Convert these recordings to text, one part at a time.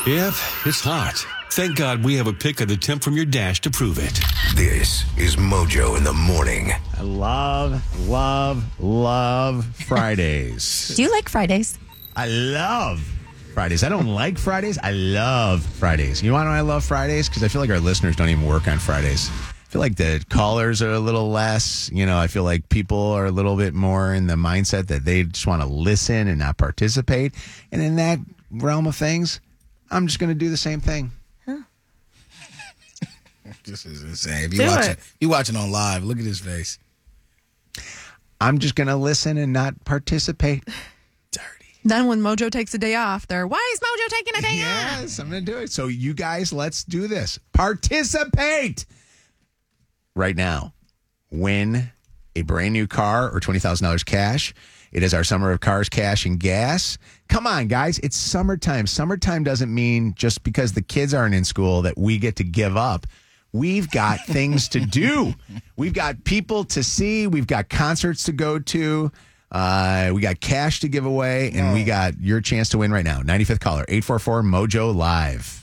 Yep, it's hot. Thank God we have a pic of the temp from your dash to prove it. This is Mojo in the Morning. I love Fridays. Do you like Fridays? I love Fridays. I don't like Fridays. I love Fridays. You want to know why I love Fridays? Because I feel like our listeners don't even work on Fridays. I feel like the callers are a little less. I feel like people are a little bit more in the mindset that they just want to listen and not participate. And in that realm of things, I'm just going to do the same thing. This is insane. If you watching on live, look at his face. I'm just going to listen and not participate. Dirty. Then when Mojo takes a day off, why is Mojo taking a day off? Yes, I'm going to do it. So you guys, let's do this. Participate right now. Win a brand new car or $20,000 cash. It is our summer of cars, cash, and gas. Come on, guys. It's summertime. Summertime doesn't mean just because the kids aren't in school that we get to give up. We've got things to do. We've got people to see. We've got concerts to go to. We got cash to give away. And we got your chance to win right now. 95th caller, 844-MOJO Live.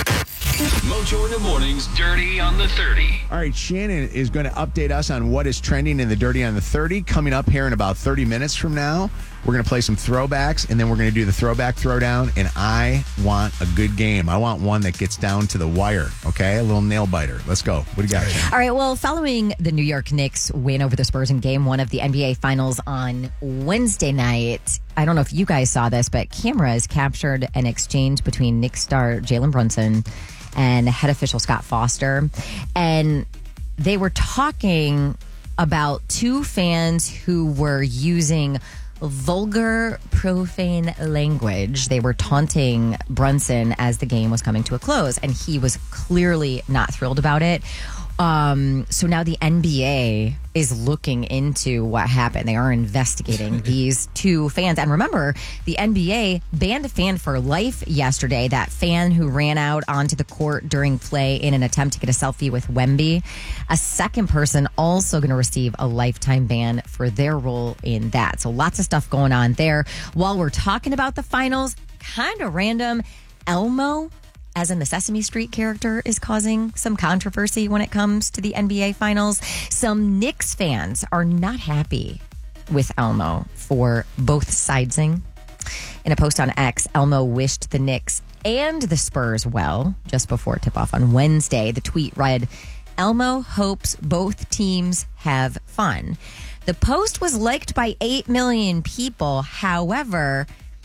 Mojo in the Morning's Dirty on the 30. All right, Shannon is going to update us on what is trending in the Dirty on the 30. Coming up here in about 30 minutes from now, we're going to play some throwbacks, and then we're going to do the throwback throwdown, and I want a good game. I want one that gets down to the wire, okay? A little nail biter. Let's go. What do you got, Shannon? All right, well, following the New York Knicks win over the Spurs in Game 1 of the NBA Finals on Wednesday night, I don't know if you guys saw this, but cameras captured an exchange between Knicks star Jalen Brunson and head official Scott Foster. And they were talking about two fans who were using vulgar, profane language. They were taunting Brunson as the game was coming to a close, and he was clearly not thrilled about it. So now the NBA is looking into what happened. They are investigating these two fans. And remember, the NBA banned a fan for life yesterday, that fan who ran out onto the court during play in an attempt to get a selfie with Wemby. A second person also going to receive a lifetime ban for their role in that. So lots of stuff going on there. While we're talking about the finals, kind of random, Elmo, as in the Sesame Street character, is causing some controversy when it comes to the NBA Finals. Some Knicks fans are not happy with Elmo for both sidesing. In a post on X, Elmo wished the Knicks and the Spurs well just before tip-off on Wednesday. The tweet read, "Elmo hopes both teams have fun." The post was liked by 8 million people. However,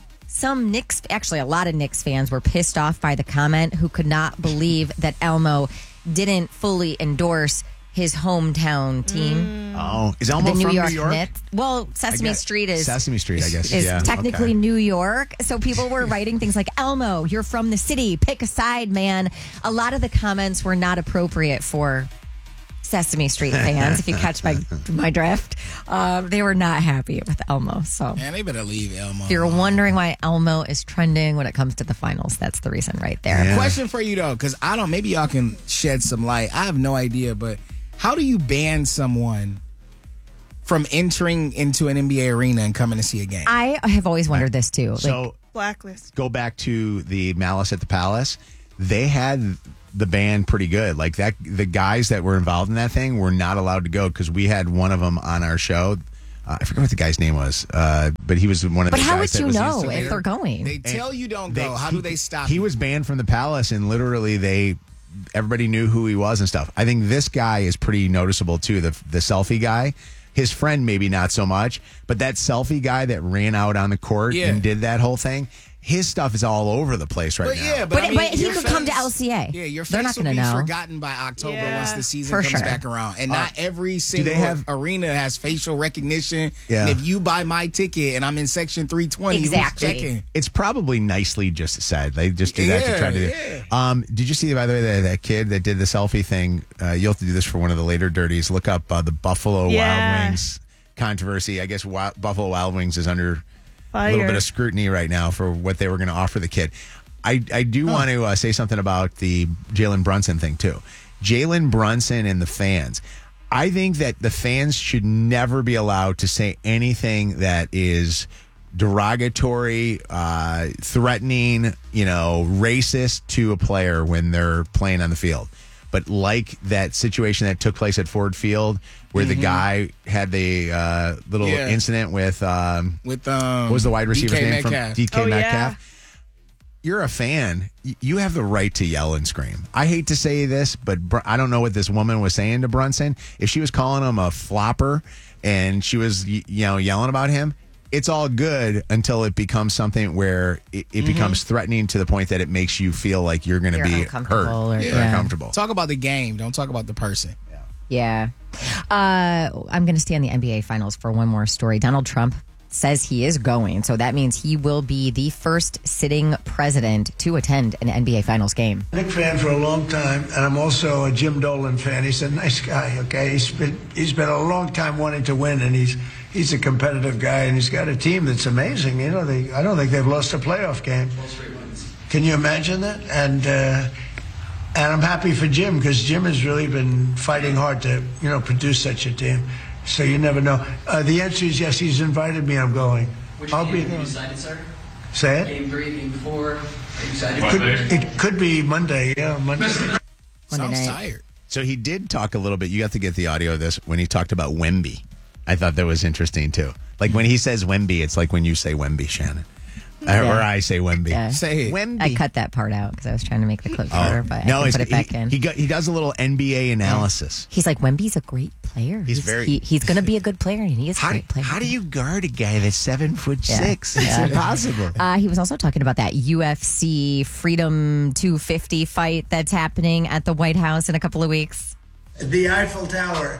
a lot of Knicks fans were pissed off by the comment, who could not believe that Elmo didn't fully endorse his hometown team. Oh, is Elmo the from New York New York? Knicks. Well, Sesame Street, I guess. Is technically okay. New York. So people were writing things like, Elmo, you're from the city. Pick a side, man. A lot of the comments were not appropriate for Sesame Street fans, if you catch my drift. They were not happy with Elmo. So, Man, they better leave Elmo. if you're wondering why Elmo is trending when it comes to the finals, that's the reason right there. Yeah. Question for you, though, because maybe y'all can shed some light. I have no idea, but how do you ban someone from entering into an NBA arena and coming to see a game? I have always wondered this too. So Blacklist. go back to the Malice at the Palace. They had the band pretty good. Like that, the guys that were involved in that thing were not allowed to go because we had one of them on our show. I forget what the guy's name was, but he was one of the guys. But how would that you was know if they're going? They tell you don't go. How do they stop He you? was banned from the Palace, and literally everybody knew who he was and stuff. I think this guy is pretty noticeable too. The selfie guy. His friend maybe not so much, but that selfie guy that ran out on the court and did that whole thing, his stuff is all over the place right now. Yeah, But I mean, he your could come to face- LCA. Yeah, your face They're not will going be to know. forgotten by October once the season For comes sure. back around. And not every single they have- arena has facial recognition. Yeah. And if you buy my ticket and I'm in section 320, Exactly. who's checking? It's probably nicely just said. They just do that to try to do. Did you see, by the way, that kid that did the selfie thing? You'll have to do this for one of the later dirties. Look up the Buffalo Wild Wings controversy. I guess Buffalo Wild Wings is under a little bit of scrutiny right now for what they were going to offer the kid. I do want to say something about the Jalen Brunson thing, too. Jalen Brunson and the fans. I think that the fans should never be allowed to say anything that is derogatory, threatening, racist to a player when they're playing on the field. But like that situation that took place at Ford Field where the guy had the little incident with what was the wide receiver's name Metcalf. from DK Oh, Metcalf? You're a fan. You have the right to yell and scream. I hate to say this, but I don't know what this woman was saying to Brunson. If she was calling him a flopper and she was, yelling about him, it's all good until it becomes something where it becomes threatening to the point that it makes you feel like you're going to be hurt or uncomfortable. Talk about the game. Don't talk about the person. Yeah. I'm going to stay on the NBA Finals for one more story. Donald Trump says he is going, so that means he will be the first sitting president to attend an NBA Finals game. Knick fan for a long time, and I'm also a Jim Dolan fan. He's a nice guy, okay? He's been a long time wanting to win, and he's a competitive guy, and he's got a team that's amazing. I don't think they've lost a playoff game. Can you imagine that? And I'm happy for Jim because Jim has really been fighting hard to produce such a team. So you never know. The answer is yes. He's invited me. I'm going. I'll be there. Decided, sir? Say it. Game 3, game 4. Are you excited? It could be Monday. Yeah, Monday. Sounds tired. So he did talk a little bit. You got to get the audio of this when he talked about Wemby. I thought that was interesting too. Like when he says Wemby, it's like when you say Wemby, Shannon. Or I say Wemby. Yeah. Say it. Wemby. I cut that part out because I was trying to make the clip shorter, but I can put it back in. He does a little NBA analysis. He's like, Wemby's a great player. He's going to be a good player, and he is a great player. How do you guard a guy that's 7'6"? It's impossible. He was also talking about that UFC Freedom 250 fight that's happening at the White House in a couple of weeks. The Eiffel Tower,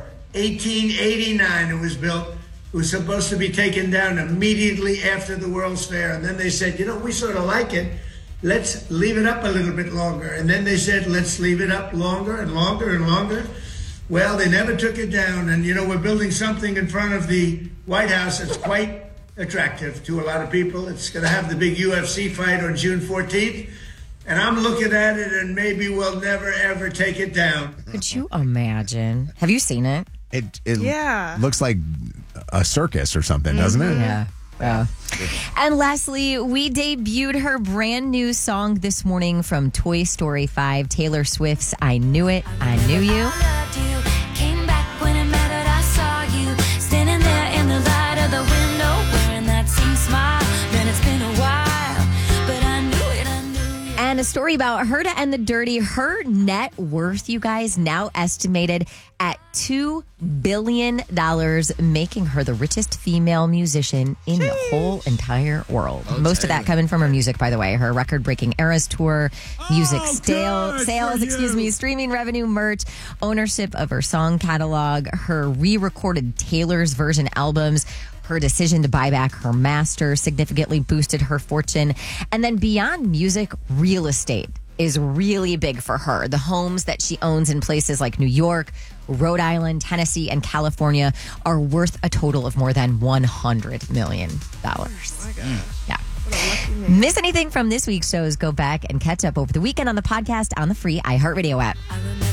1889 it was built. It was supposed to be taken down immediately after the World's Fair. And then they said, we sort of like it. Let's leave it up a little bit longer. And then they said, let's leave it up longer and longer and longer. Well, they never took it down. And, we're building something in front of the White House that's quite attractive to a lot of people. It's going to have the big UFC fight on June 14th. And I'm looking at it, and maybe we'll never, ever take it down. Could you imagine? Have you seen it? It looks like a circus or something, doesn't it? Yeah. And lastly, we debuted her brand new song this morning from Toy Story 5, Taylor Swift's I Knew It, I Knew You. Came back when it mattered, I saw you standing there in the light of the window, wearing that same smile. Then it's been a while, but I knew it, I knew you. And a story about her to end the dirty. Her net worth, you guys, now estimated at $2 billion, making her the richest female musician in the whole entire world. Most of that coming from her music, by the way. Her record-breaking Eras tour, music sales, streaming revenue, merch, ownership of her song catalog, her re-recorded Taylor's version albums. Her decision to buy back her master significantly boosted her fortune. And then beyond music, real estate is really big for her. The homes that she owns in places like New York, Rhode Island, Tennessee, and California are worth a total of more than $100 million. Oh my God. Yeah. Miss anything from this week's shows? Go back and catch up over the weekend on the podcast on the free iHeartRadio app.